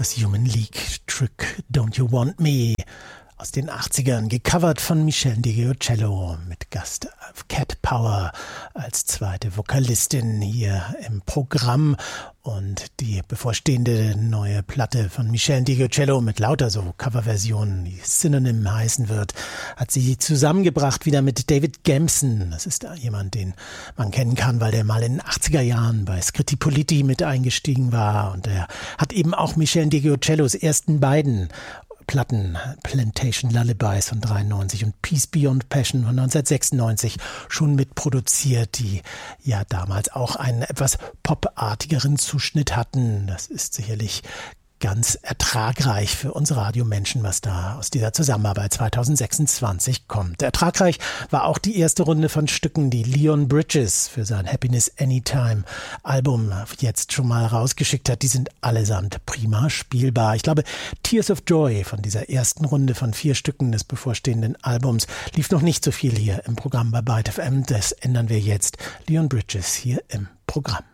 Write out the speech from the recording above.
Das Human League Trick Don't You Want Me aus den 80ern, gecovert von Michelle DiGiocello mit Gast Cat Power als zweite Vokalistin hier im Programm. Und die bevorstehende neue Platte von Michelle DiGiocello mit lauter so Coverversionen, die Synonym heißen wird, hat sie zusammengebracht wieder mit David Gamson. Das ist jemand, den man kennen kann, weil der mal in den 80er Jahren bei Scritti Politti mit eingestiegen war. Und er hat eben auch Michelle DiGiocellos ersten beiden Platten, Plantation Lullabies von 93 und Peace Beyond Passion von 1996 schon mitproduziert, die ja damals auch einen etwas popartigeren Zuschnitt hatten. Das ist sicherlich ganz ertragreich für uns Radiomenschen, was da aus dieser Zusammenarbeit 2026 kommt. Ertragreich war auch die erste Runde von Stücken, die Leon Bridges für sein Happiness Anytime Album jetzt schon mal rausgeschickt hat. Die sind allesamt prima spielbar. Ich glaube, Tears of Joy von dieser ersten Runde von 4 Stücken des bevorstehenden Albums lief noch nicht so viel hier im Programm bei Byte FM. Das ändern wir jetzt. Leon Bridges hier im Programm.